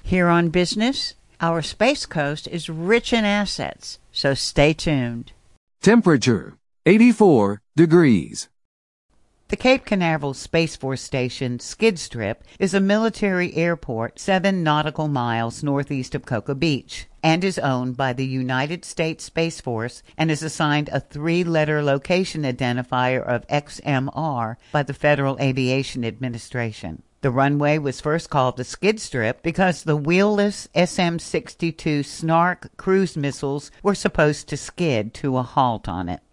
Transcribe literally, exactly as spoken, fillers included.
Here on Business, our Space Coast is rich in assets, so stay tuned. Temperature, eighty-four degrees. The Cape Canaveral Space Force Station skid strip is a military airport seven nautical miles northeast of Cocoa Beach and is owned by the United States Space Force and is assigned a three-letter location identifier of X M R by the Federal Aviation Administration. The runway was first called the skid strip because the wheelless S M sixty-two Snark cruise missiles were supposed to skid to a halt on it.